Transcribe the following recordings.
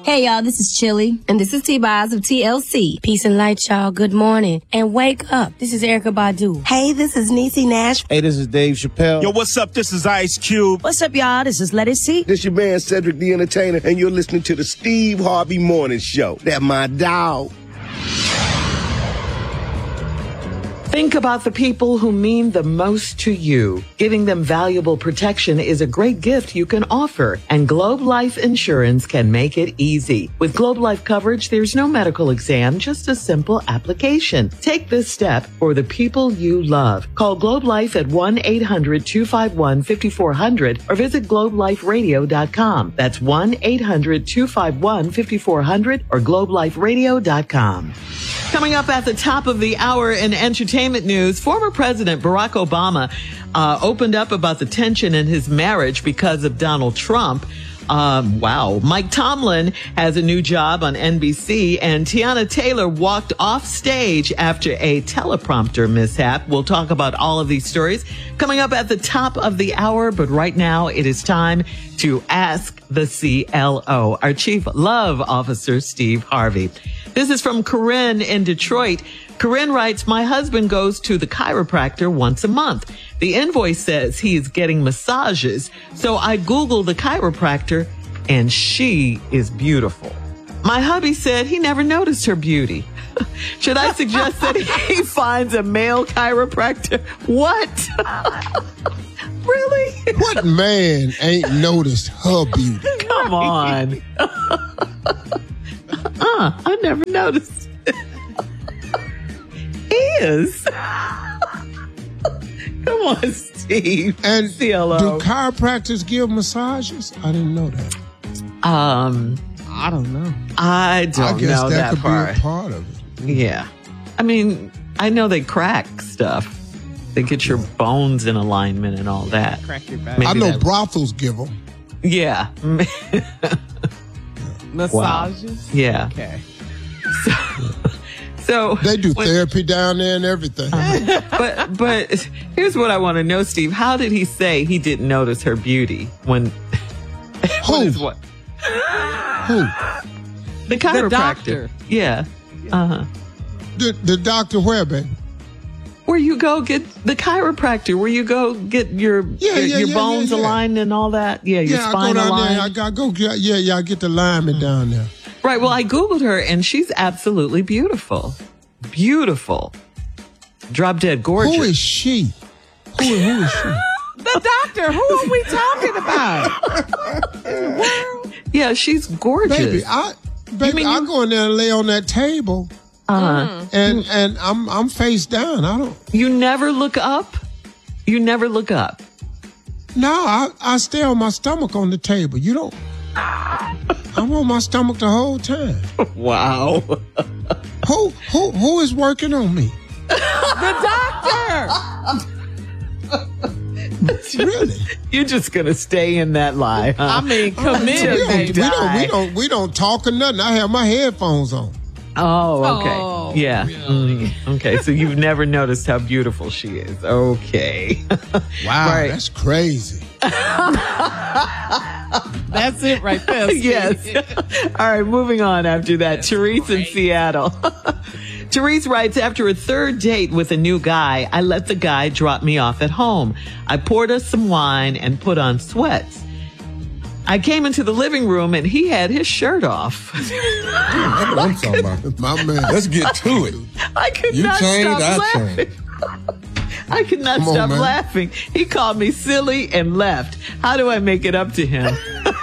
Hey, y'all, this is Chili. And this is T-Boz of TLC. Peace and light, y'all. Good morning. And wake up. This is Erykah Badu. Hey, this is Niecy Nash. Hey, this is Dave Chappelle. Yo, what's up? This is Ice Cube. What's up, y'all? This is Let It See. This your man, Cedric the Entertainer, and you're listening to the Steve Harvey Morning Show. That my dog. Think about the people who mean the most to you. Giving them valuable protection is a great gift you can offer, and Globe Life Insurance can make it easy. With Globe Life coverage, there's no medical exam, just a simple application. Take this step for the people you love. Call Globe Life at 1-800-251-5400 or visit globeliferadio.com. That's 1-800-251-5400 or globeliferadio.com. Coming up at the top of the hour in entertainment news, former President Barack Obama opened up about the tension in his marriage because of Donald Trump. Wow. Mike Tomlin has a new job on NBC, and Tiana Taylor walked off stage after a teleprompter mishap. We'll talk about all of these stories coming up at the top of the hour, but right now it is time to Ask the CLO, our Chief Love Officer, Steve Harvey. This is from Corinne in Detroit. Corinne writes, my husband goes to the chiropractor once a month. The invoice says he is getting massages. So I Googled the chiropractor, and she is beautiful. My hubby said he never noticed her beauty. Should I suggest that he finds a male chiropractor? What? Really? What man ain't noticed her beauty? Come on. I never noticed. He is. Come on, Steve. And CLO. do chiropractors give massages? I didn't know that. I don't know. I don't guess know that could part. be a part of it. Yeah. I mean, I know they crack stuff. They get your bones in alignment and all that. Crack your back. Maybe I know that- brothels give them. Yeah. Massages? Wow. Yeah. Okay. So They do therapy down there and everything. but here's what I want to know, Steve. How did he say he didn't notice her beauty when? Who? What? Who? The chiropractor. doctor. Yeah. Uh-huh. The doctor where, baby? Where you go get the chiropractor, where you go get your bones aligned and all that. Yeah, your spine I go down aligned. there. I go get, I get the alignment down there. Right. Well, I Googled her and she's absolutely beautiful. Beautiful. Drop dead gorgeous. Who is she? Who is she? The doctor. Who are we talking about? In the world? Yeah, she's gorgeous. Baby, I go in there and lay on that table. And I'm face down. I don't. You never look up? You never look up? No, I stay on my stomach on the table. You don't. I'm on my stomach the whole time. Wow. Who is working on me? The doctor. Really? You're just gonna stay in that lie, huh? I mean, commit, baby. We don't talk or nothing. I have my headphones on. Oh, okay. Oh, yeah. really? Okay, so you've never noticed how beautiful she is. Okay. Wow, Right. that's crazy. That's it right there, Steve. Yes. All right, moving on after that. Therese in Seattle. Therese writes, after a third date with a new guy, I let the guy drop me off at home. I poured us some wine and put on sweats. I came into the living room and he had his shirt off. That's what I'm talking about. My man. Let's get to it. I could You not changed, stop I laughing. changed. I could not Come on, stop man. laughing. He called me silly and left. How do I make it up to him?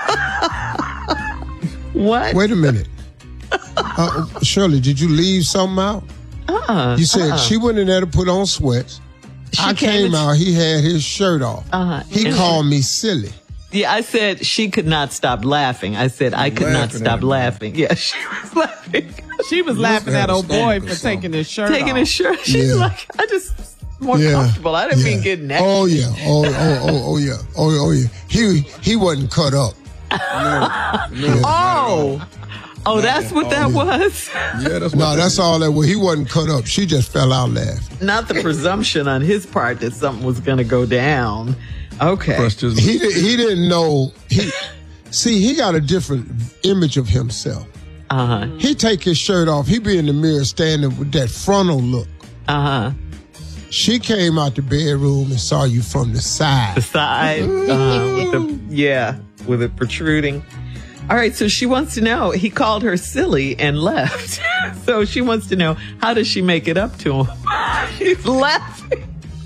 What? Wait a minute. Shirley, did you leave something out? You said she went in there to put on sweats. I came out, he had his shirt off. He called me silly. Yeah, I said she could not stop laughing. I said I could not Laughing stop at him. laughing. Yeah, she was laughing. She was laughing have at a old boy stomach or for something. taking his shirt Taking off. his shirt. She's Yeah. like, I just more Yeah. comfortable. I didn't mean getting naked. Oh yeah. Oh yeah. Oh yeah. He wasn't cut up. Oh, that's what that was. Yeah, that's No, that's all that was. He wasn't cut up. She just fell out laughing. Not the presumption on his part that something was going to go down. Okay. crushed his He didn't know. See, he got a different image of himself. He take his shirt off. He be in the mirror standing with that frontal look. She came out the bedroom and saw you from the side. The side, with it protruding. All right, so she wants to know, he called her silly and left. So she wants to know, how does she make it up to him? She's laughing.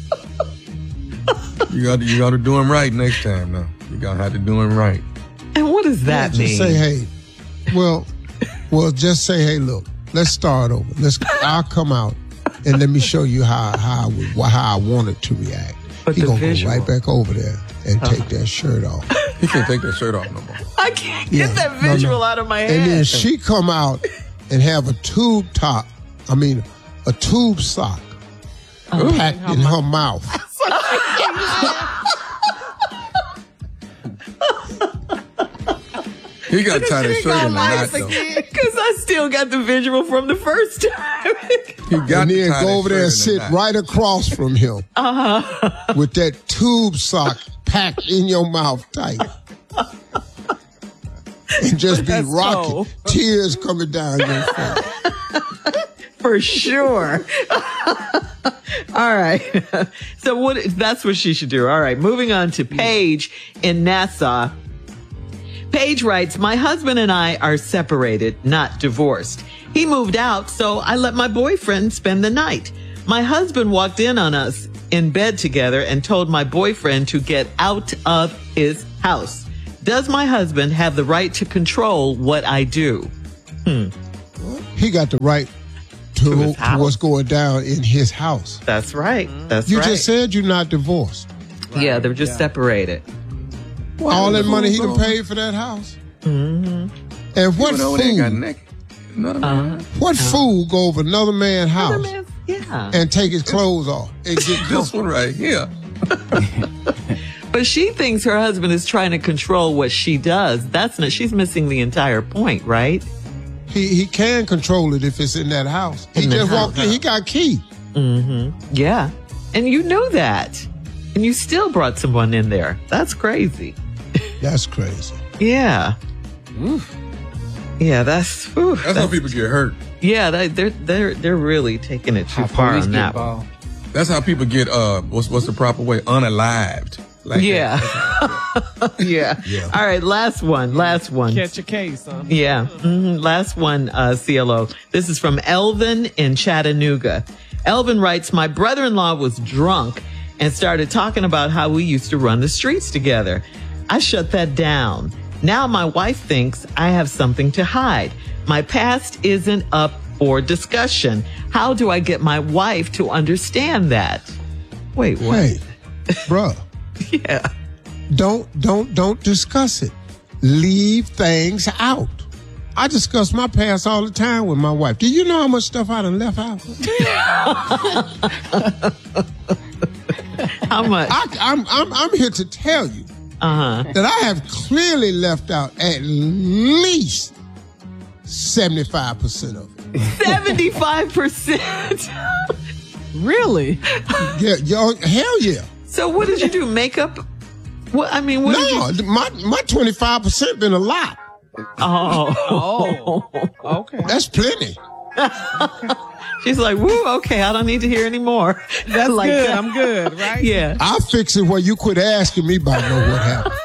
You got to do him right next time now. You got to have to do him right. And what does that mean? Just say, hey. Well, just say, hey, look, let's start over. I'll come out and let me show you how I wanted to react. But He's going to go right back over there and take that shirt off. He can't take that shirt off no more. I can't get that visual out of my head. And then she come out and have a tube sock packed in her mouth. He got to tie that shirt in the knot, though. Because I still got the visual from the first time. He got and then go over there and sit right across from him with that tube sock packed in your mouth tight. And just be rocking, tears coming down your face. For sure. All right. So that's what she should do. All right. Moving on to Paige in Nassau. Paige writes, my husband and I are separated, not divorced. He moved out, so I let my boyfriend spend the night. My husband walked in on us in bed together and told my boyfriend to get out of his house. Does my husband have the right to control what I do? He got the right to what's going down in his house. That's right. That's you right. just said you're not divorced. Right. Yeah, they're just separated. All that money he done paid for that house. And what fool? What fool go over another man's house and take his clothes off and get this one right here? But she thinks her husband is trying to control what she does. She's missing the entire point, right? He can control it if it's in that house. He just walked in. He got a key. Yeah. And you knew that. And you still brought someone in there. That's crazy. That's crazy. Yeah. Yeah, that's how people get hurt. Yeah, they're really taking it too far on that one. That's how people get what's the proper way? Unalived. Like yeah. Yeah. All right, last one. Catch a case, huh? Yeah. Last one, CLO. This is from Elvin in Chattanooga. Elvin writes, my brother-in-law was drunk and started talking about how we used to run the streets together. I shut that down. Now my wife thinks I have something to hide. My past isn't up for discussion. How do I get my wife to understand that? Wait, what? Hey, bruh. Yeah. Don't discuss it. Leave things out. I discuss my past all the time with my wife. Do you know how much stuff I done left out? How much? I'm here to tell you that I have clearly left out at least 75% of it. 75%? Really? Yeah, hell yeah. So what did you do? Makeup? What? I mean, what? No, my 25% been a lot. Oh, okay. That's plenty. She's like, woo, okay, I don't need to hear any more. That's like good. That. I'm good, right? Yeah. I'll fix it where you quit asking me about know what happened.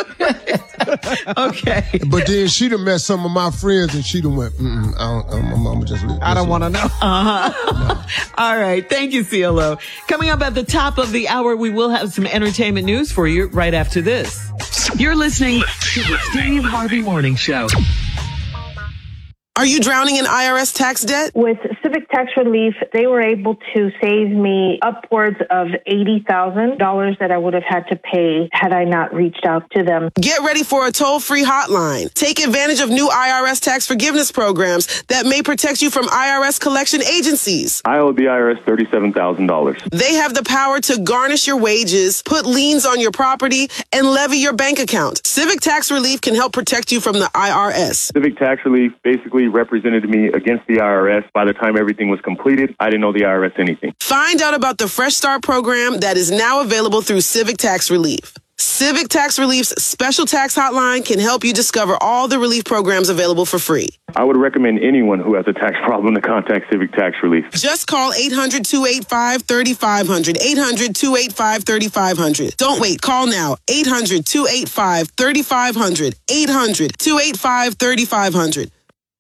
Okay. But then she done met some of my friends and she done went, I'm just leave. I don't want to know. No. All right. Thank you, CLO. Coming up at the top of the hour, we will have some entertainment news for you right after this. You're listening to the Steve Harvey Morning Show. Are you drowning in IRS tax debt? With Civic Tax Relief, they were able to save me upwards of $80,000 that I would have had to pay had I not reached out to them. Get ready for a toll-free hotline. Take advantage of new IRS tax forgiveness programs that may protect you from IRS collection agencies. I owe the IRS $37,000. They have the power to garnish your wages, put liens on your property, and levy your bank account. Civic Tax Relief can help protect you from the IRS. Civic Tax Relief basically represented me against the IRS. By the time everything was completed, I didn't owe the IRS anything. Find out about the Fresh Start program that is now available through Civic Tax Relief. Civic Tax Relief's special tax hotline can help you discover all the relief programs available for free. I would recommend anyone who has a tax problem to contact Civic Tax Relief. Just call 800-285-3500. 800-285-3500. Don't wait. Call now. 800-285-3500. 800-285-3500.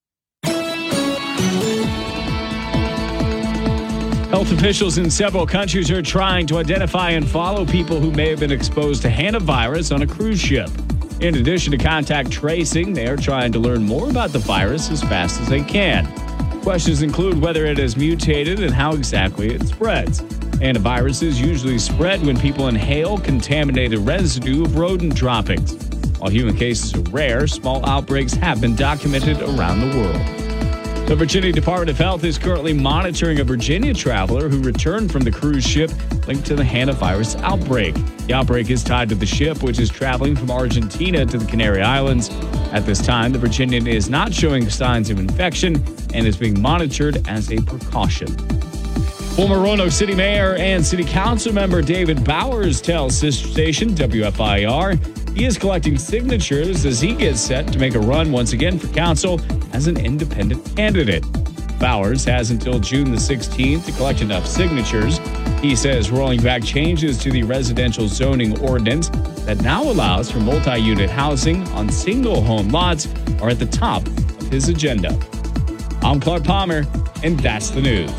Health officials in several countries are trying to identify and follow people who may have been exposed to hantavirus on a cruise ship. In addition to contact tracing, they are trying to learn more about the virus as fast as they can. Questions include whether it has mutated and how exactly it spreads. Hantaviruses usually spread when people inhale contaminated residue of rodent droppings. While human cases are rare, small outbreaks have been documented around the world. The Virginia Department of Health is currently monitoring a Virginia traveler who returned from the cruise ship linked to the hantavirus outbreak. The outbreak is tied to the ship, which is traveling from Argentina to the Canary Islands. At this time, the Virginian is not showing signs of infection and is being monitored as a precaution. Former Roanoke City Mayor and City Council member David Bowers tells sister station WFIR he is collecting signatures as he gets set to make a run once again for council as an independent candidate. Bowers has until June the 16th to collect enough signatures. He says rolling back changes to the residential zoning ordinance that now allows for multi-unit housing on single home lots are at the top of his agenda. I'm Clark Palmer, and that's the news.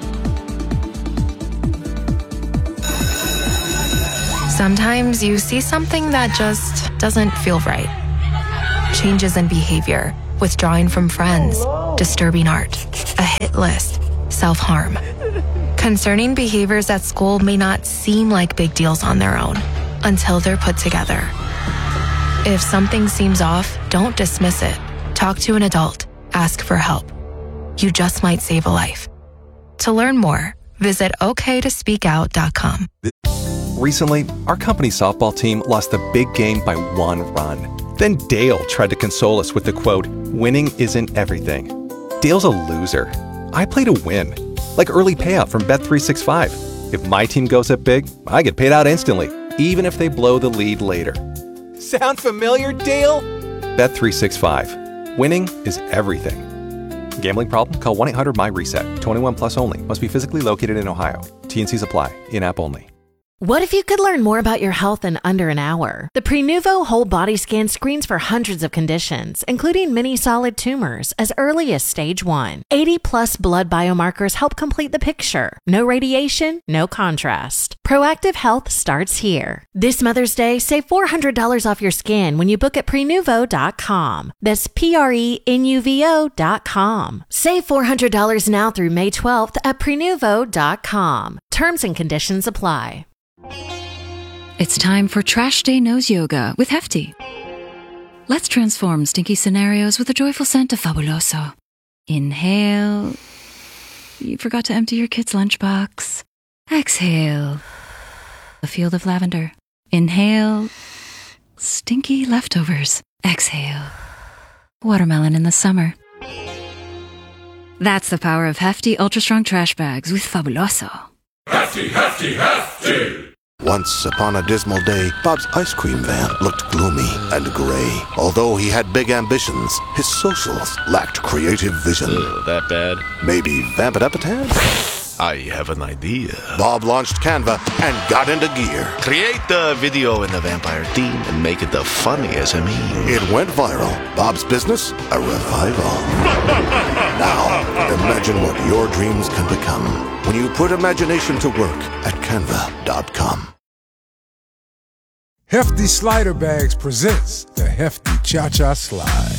Sometimes you see something that just doesn't feel right. Changes in behavior, withdrawing from friends, disturbing art, a hit list, self-harm. Concerning behaviors at school may not seem like big deals on their own until they're put together. If something seems off, don't dismiss it. Talk to an adult. Ask for help. You just might save a life. To learn more, visit oktospeakout.com. Recently, our company's softball team lost the big game by 1 run. Then Dale tried to console us with the quote, "Winning isn't everything." Dale's a loser. I play to win. Like early payout from Bet365. If my team goes up big, I get paid out instantly, even if they blow the lead later. Sound familiar, Dale? Bet365. Winning is everything. Gambling problem? Call 1-800-MY-RESET. 21 plus only. Must be physically located in Ohio. T&Cs apply. In-app only. What if you could learn more about your health in under an hour? The Prenuvo Whole Body Scan screens for hundreds of conditions, including many solid tumors, as early as stage 1. 80-plus blood biomarkers help complete the picture. No radiation, no contrast. Proactive health starts here. This Mother's Day, save $400 off your scan when you book at Prenuvo.com. That's Prenuvo.com. Save $400 now through May 12th at Prenuvo.com. Terms and conditions apply. It's time for Trash Day Nose Yoga with Hefty. Let's transform stinky scenarios with the joyful scent of Fabuloso. Inhale. You forgot to empty your kid's lunchbox. Exhale. A field of lavender. Inhale. Stinky leftovers. Exhale. Watermelon in the summer. That's the power of Hefty Ultra Strong Trash Bags with Fabuloso. Hefty, hefty, hefty! Once upon a dismal day, Bob's ice cream van looked gloomy and gray. Although he had big ambitions, his socials lacked creative vision. That bad? Maybe vamp it up a tad? I have an idea. Bob launched Canva and got into gear. Create the video in the vampire theme and make it the funniest meme. It went viral. Bob's business, a revival. Now, imagine what your dreams can become when you put imagination to work at Canva.com. Hefty Slider Bags presents the Hefty Cha-Cha Slide.